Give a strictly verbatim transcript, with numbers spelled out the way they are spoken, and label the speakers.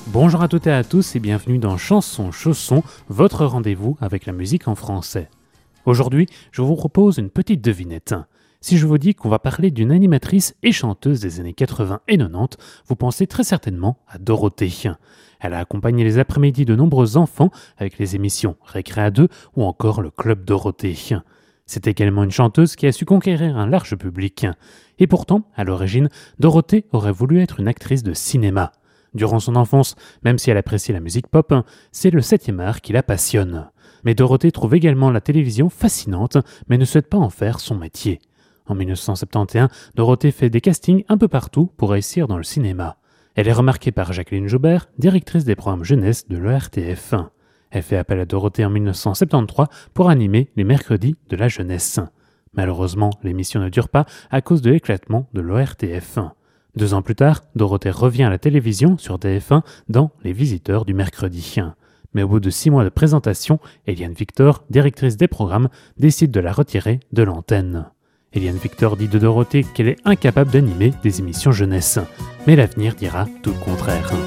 Speaker 1: Bonjour à toutes et à tous et bienvenue dans Chanson Chausson, votre rendez-vous avec la musique en français. Aujourd'hui, je vous propose une petite devinette. Si je vous dis qu'on va parler d'une animatrice et chanteuse des années quatre-vingts et quatre-vingt-dix, vous pensez très certainement à Dorothée. Elle a accompagné les après-midi de nombreux enfants avec les émissions Récré à deux ou encore le Club Dorothée. C'est également une chanteuse qui a su conquérir un large public. Et pourtant, à l'origine, Dorothée aurait voulu être une actrice de cinéma. Durant son enfance, même si elle apprécie la musique pop, c'est le septième art qui la passionne. Mais Dorothée trouve également la télévision fascinante, mais ne souhaite pas en faire son métier. En dix-neuf cent soixante et onze, Dorothée fait des castings un peu partout pour réussir dans le cinéma. Elle est remarquée par Jacqueline Joubert, directrice des programmes jeunesse de l'O R T F. Elle fait appel à Dorothée en dix-neuf cent soixante-treize pour animer les mercredis de la jeunesse. Malheureusement, l'émission ne dure pas à cause de l'éclatement de l'O R T F. Deux ans plus tard, Dorothée revient à la télévision sur T F un dans Les Visiteurs du mercredi. Mais au bout de six mois de présentation, Eliane Victor, directrice des programmes, décide de la retirer de l'antenne. Eliane Victor dit de Dorothée qu'elle est incapable d'animer des émissions jeunesse. Mais l'avenir dira tout le contraire.